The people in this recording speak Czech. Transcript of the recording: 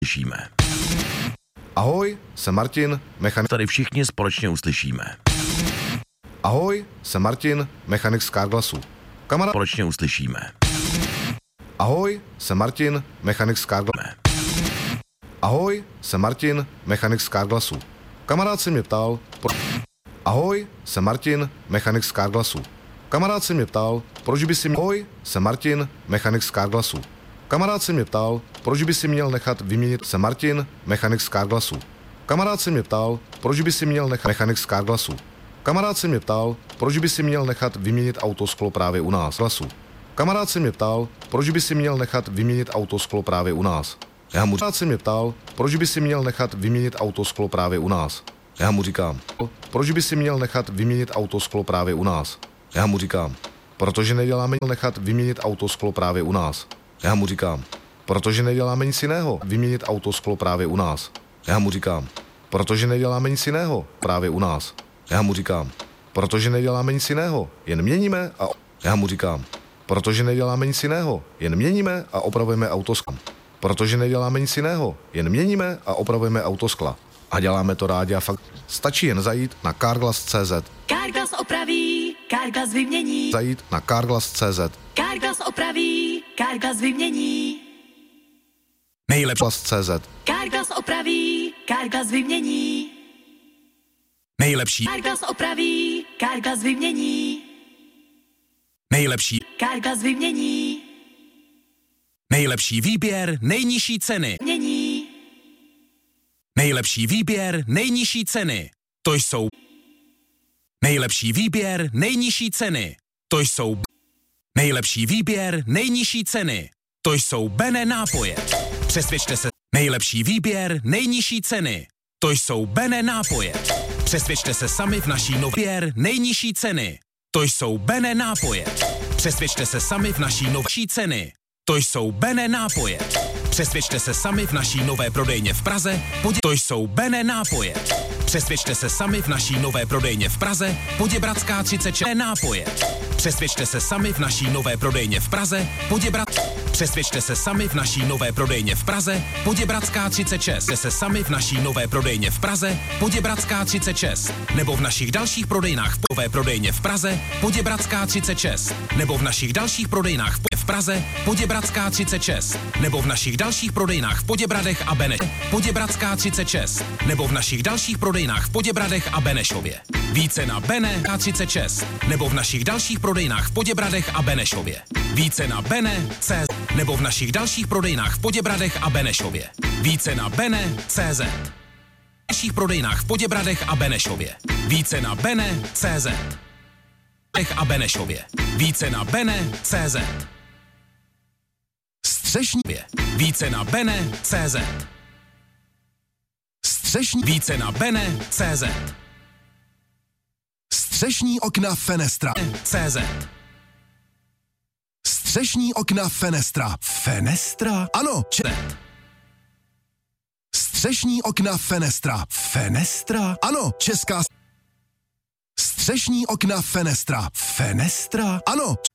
Slyšíme. Ahoj, jsem Martin, mechanik. Tady všichni společně uslyšíme. Ahoj, jsem Martin, mechanik z Carglassu. Kamarád. Společně uslyšíme. Ahoj, jsem Martin, mechanik z Carglassu. Ahoj, jsem Martin, mechanik z Carglassu. Kamarád se mě ptal. Ahoj, jsem Martin, mechanik z Carglassu. Kamarád se mě ptal, proč by si měl... Ahoj, jsem Martin, mechanik z Carglassu. Kamarád se mě ptal, proč by si měl nechat vyměnit... Jsem Martin, mechanik z Carglassu. Kamarád se mě ptal, proč by si měl nechat... Mechanik z Carglassu. Kamarád se mě ptal, proč by si měl nechat vyměnit autosklo právě u nás. Kamarád se mě ptal, proč by si měl nechat vyměnit autosklo právě u nás. Kamarád se mě ptal, proč by si měl nechat vyměnit autosklo právě u nás. Já mu říkám, proč by si měl nechat vyměnit autosklo právě u nás. Já mu říkám, protože neděláme nechat vyměnit autosklo právě u nás. Já mu říkám, protože neděláme nic jiného, vyměnit autosklo právě u nás. Já mu říkám, protože neděláme nic jiného, právě u nás. Já mu říkám, protože neděláme nic jiného, jen měníme a... Já mu říkám, protože neděláme nic jiného, jen měníme a opravujeme autoskla. Protože neděláme nic jiného, jen měníme a opravujeme autoskla. A děláme to rádi a fakt. Stačí jen zajít na Carglass.cz. Carglass opraví, Carglass vymění. Zajít na Carglass.cz. Carglass opraví, Carglass vymění. Nejlepší CZ. Carglass opraví, Carglass vymění. Nejlepší. Carglass opraví, Carglass vymění. Nejlepší. Carglass vymění. Nejlepší výběr, nejnižší ceny. Mění. Nejlepší výběr, nejnižší ceny. To jsou. Nejlepší výběr, nejnižší ceny. To jsou. Nejlepší výběr, nejnižší ceny. To jsou Bene nápoje. Přesvědčte se. Nejlepší výběr, nejnižší ceny. To jsou Bene nápoje. Přesvědčte se sami v naší nově nejnižší ceny. To jsou Bene nápoje. Přesvědčte se sami v naší novší ceny. To jsou Bene nápoje. Přesvědčte se sami v naší nové prodejně v Praze. To jsou Bene nápoje. Přesvědčte se sami v naší nové prodejně v Praze. Poděbradská 36 nápoje. Přesvědčte se sami v naší nové prodejně v Praze. Přesvědčte se sami v naší nové prodejně v Praze. Poděbradská 36. Se sami v naší nové prodejně v Praze. Poděbradská 36. Nebo v našich dalších prodejnách v nové prodejně v Praze. Poděbradská 36. Nebo v našich dalších prodejnách v Praze. Poděbradská 36. Nebo v našich dalších prodejnách v Poděbradech a Benešově. Poděbradská 36. Nebo v našich dalších prodejnách v Poděbradech a Benešově. Více na Bene 36. Nebo v našich dalších prodejnách v Poděbradech a Benešově. Více na Bene.cz. Nebo v našich dalších prodejnách v Poděbradech a Benešově. Více na Bene.cz. V dalších prodejnách v Poděbradech a Benešově. Více na Bene.cz. A Benešově. Více na Bene.cz. Střešní. Více na Bene.cz. Střešní. Více na Bene.cz. Střešní okna Fenestra. CZ. Střešní okna Fenestra. Fenestra? Ano, Střešní okna Fenestra. Fenestra? Ano, česká. Střešní okna Fenestra. Fenestra? Ano,